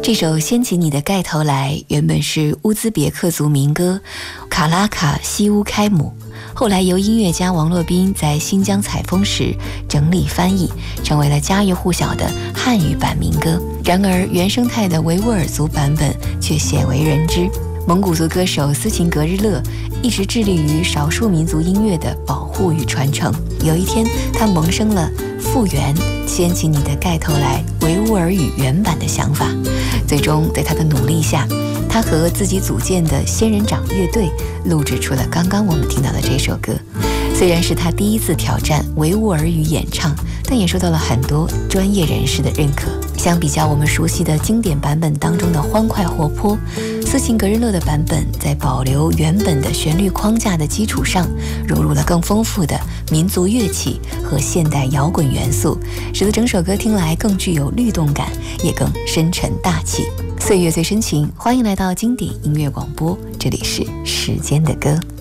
这首《掀起你的盖头来》原本是乌兹别克族民歌卡拉卡西乌开姆，后来由音乐家王洛宾在新疆采风时整理翻译，成为了家喻户晓的汉语版民歌。然而原生态的维吾尔族版本却鲜为人知。蒙古族歌手斯琴格日勒一直致力于少数民族音乐的保护与传承。有一天，他萌生了复原掀起你的盖头来维吾尔语原版的想法。最终在他的努力下，他和自己组建的仙人掌乐队录制出了刚刚我们听到的这首歌。虽然是他第一次挑战维吾尔语演唱，但也受到了很多专业人士的认可。相比较我们熟悉的经典版本当中的欢快活泼，斯琴格日勒的版本在保留原本的旋律框架的基础上，融入了更丰富的民族乐器和现代摇滚元素，使得整首歌听来更具有律动感，也更深沉大气。岁月最深情，欢迎来到经典音乐广播，这里是时间的歌。